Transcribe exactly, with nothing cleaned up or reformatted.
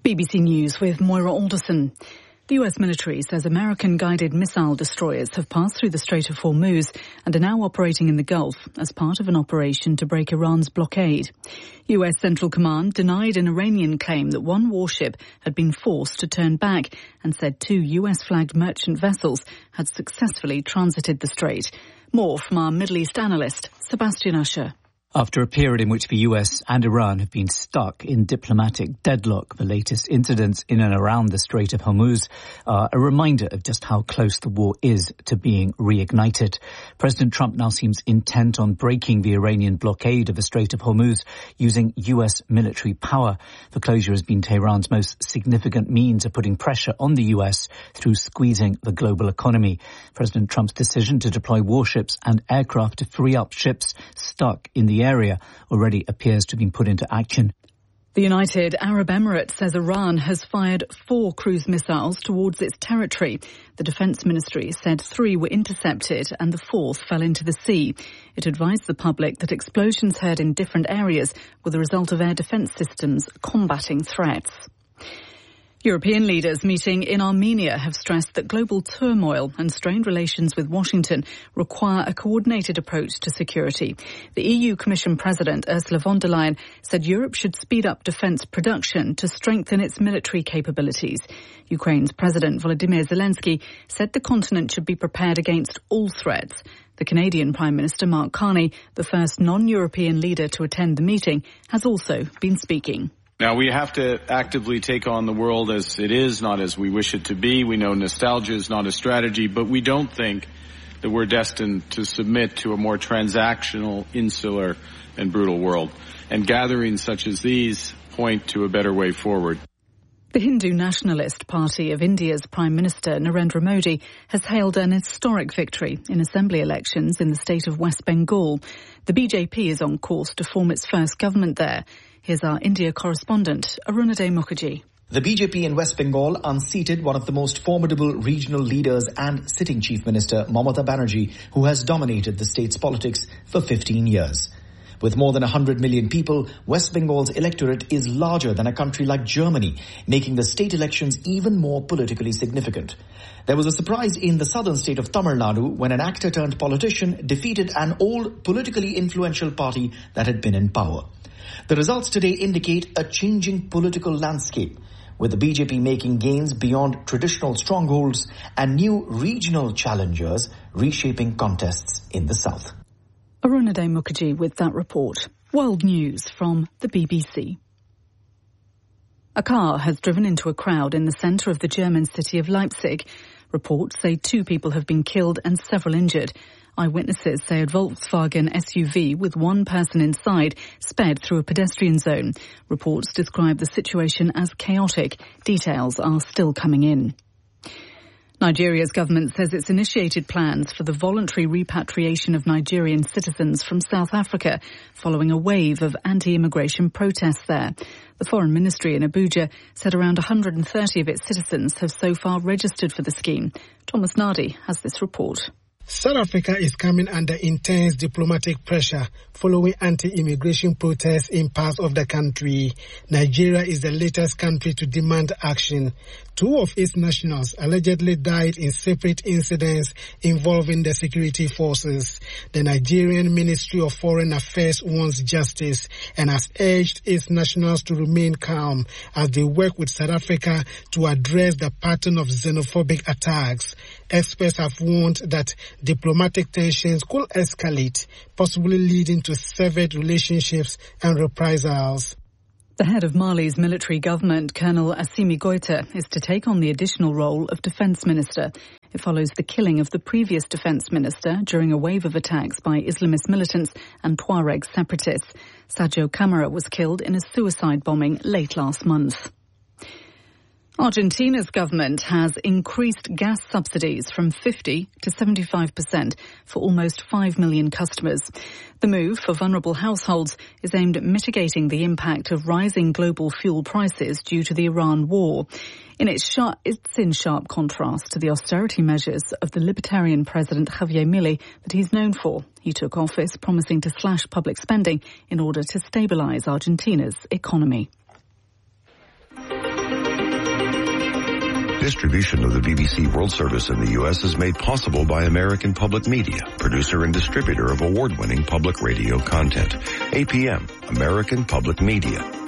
B B C News with Moira Alderson. The U S military says American-guided missile destroyers have passed through the Strait of Hormuz and are now operating in the Gulf as part of an operation to break Iran's blockade. U S Central Command denied an Iranian claim that one warship had been forced to turn back and said two U S-flagged merchant vessels had successfully transited the strait. More from our Middle East analyst, Sebastian Usher. After a period in which the U S and Iran have been stuck in diplomatic deadlock, the latest incidents in and around the Strait of Hormuz are a reminder of just how close the war is to being reignited. President Trump now seems intent on breaking the Iranian blockade of the Strait of Hormuz using U S military power. The closure has been Tehran's most significant means of putting pressure on the U S through squeezing the global economy. President Trump's decision to deploy warships and aircraft to free up ships stuck in the area already appears to have been put into action. The United Arab Emirates says Iran has fired four cruise missiles towards its territory. The Defence Ministry said three were intercepted and the fourth fell into the sea. It advised the public that explosions heard in different areas were the result of air defence systems combating threats. European leaders meeting in Armenia have stressed that global turmoil and strained relations with Washington require a coordinated approach to security. The E U Commission President Ursula von der Leyen said Europe should speed up defence production to strengthen its military capabilities. Ukraine's President Volodymyr Zelensky said the continent should be prepared against all threats. The Canadian Prime Minister Mark Carney, the first non-European leader to attend the meeting, has also been speaking. Now, we have to actively take on the world as it is, not as we wish it to be. We know nostalgia is not a strategy, but we don't think that we're destined to submit to a more transactional, insular, and brutal world. And gatherings such as these point to a better way forward. The Hindu Nationalist Party of India's Prime Minister Narendra Modi has hailed an historic victory in assembly elections in the state of West Bengal. The B J P is on course to form its first government there. Here's our India correspondent, Arunadhay Mukherjee. The B J P in West Bengal unseated one of the most formidable regional leaders and sitting Chief Minister Mamata Banerjee, who has dominated the state's politics for fifteen years. With more than one hundred million people, West Bengal's electorate is larger than a country like Germany, making the state elections even more politically significant. There was a surprise in the southern state of Tamil Nadu when an actor-turned-politician defeated an old politically influential party that had been in power. The results today indicate a changing political landscape, with the B J P making gains beyond traditional strongholds and new regional challengers reshaping contests in the south. Arunadhay Mukherjee with that report. World news from the B B C. A car has driven into a crowd in the centre of the German city of Leipzig. Reports say two people have been killed and several injured. Eyewitnesses say a Volkswagen S U V with one person inside sped through a pedestrian zone. Reports describe the situation as chaotic. Details are still coming in. Nigeria's government says it's initiated plans for the voluntary repatriation of Nigerian citizens from South Africa following a wave of anti-immigration protests there. The Foreign Ministry in Abuja said around one hundred thirty of its citizens have so far registered for the scheme. Thomas Nardi has this report. South Africa is coming under intense diplomatic pressure following anti-immigration protests in parts of the country. Nigeria is the latest country to demand action. Two of its nationals allegedly died in separate incidents involving the security forces. The Nigerian Ministry of Foreign Affairs wants justice and has urged its nationals to remain calm as they work with South Africa to address the pattern of xenophobic attacks. Experts have warned that diplomatic tensions could escalate, possibly leading to severed relationships and reprisals. The head of Mali's military government, Colonel Assimi Goïta, is to take on the additional role of defence minister. It follows the killing of the previous defence minister during a wave of attacks by Islamist militants and Tuareg separatists. Sadio Camara was killed in a suicide bombing late last month. Argentina's government has increased gas subsidies from fifty to seventy-five percent for almost five million customers. The move for vulnerable households is aimed at mitigating the impact of rising global fuel prices due to the Iran war. In its, sharp, it's in sharp contrast to the austerity measures of the libertarian President Javier Milei that he's known for. He took office promising to slash public spending in order to stabilise Argentina's economy. Distribution of the B B C World Service in the U S is made possible by American Public Media, producer and distributor of award-winning public radio content. A P M, American Public Media.